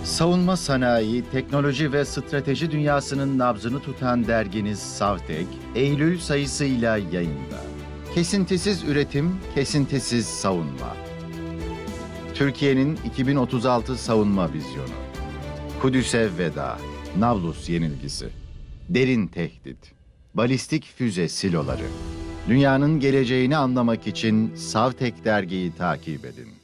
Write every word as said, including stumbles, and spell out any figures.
Savunma sanayi, teknoloji ve strateji dünyasının nabzını tutan derginiz Savtek, Eylül sayısıyla yayında. Kesintisiz üretim, kesintisiz savunma. Türkiye'nin iki bin otuz altı savunma vizyonu. Kudüs'e veda, Nablus yenilgisi, derin tehdit, balistik füze siloları. Dünyanın geleceğini anlamak için Savtek dergiyi takip edin.